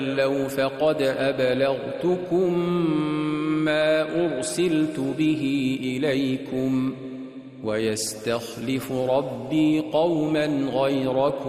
تولوا فقد أبلغتكم ما أرسلت به إليكم ويستخلف ربي قوما غيركم